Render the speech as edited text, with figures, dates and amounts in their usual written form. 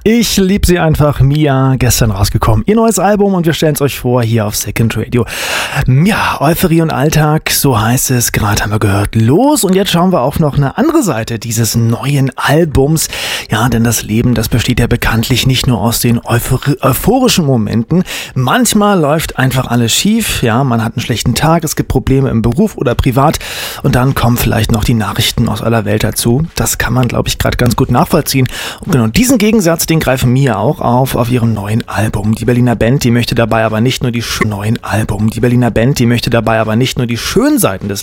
Ich lieb sie einfach. Mia, gestern rausgekommen. Ihr neues Album und wir stellen es euch vor hier auf Second Radio. Ja, Euphorie und Alltag, so heißt es. Gerade haben wir gehört. Los und jetzt schauen wir auch noch eine andere Seite dieses neuen Albums. Ja, denn das Leben, das besteht ja bekanntlich nicht nur aus den euphorischen Momenten. Manchmal läuft einfach alles schief. Ja, man hat einen schlechten Tag, es gibt Probleme im Beruf oder privat und dann kommen vielleicht noch die Nachrichten aus aller Welt dazu. Das kann man, glaube ich, gerade ganz gut nachvollziehen. Und genau diesen Gegensatz, den greifen Mia auch auf ihrem neuen Album. Die Berliner Band, die möchte dabei aber nicht nur die schönen Seiten des